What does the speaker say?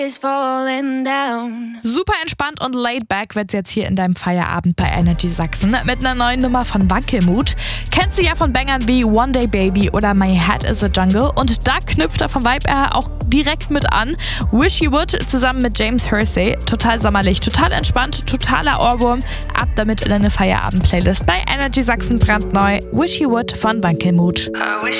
is falling down. Super entspannt und laid back wird's jetzt hier in deinem Feierabend bei Energy Sachsen mit einer neuen Nummer von Wankelmut. Kennst du ja von Bangern wie One Day Baby oder My Head is a Jungle, und da knüpft er vom Vibe her auch direkt mit an. Wish You Would zusammen mit James Hersey. Total sommerlich, total entspannt, totaler Ohrwurm. Ab damit in eine Feierabend-Playlist bei Energy Sachsen brandneu. Wish You Would von Wankelmut.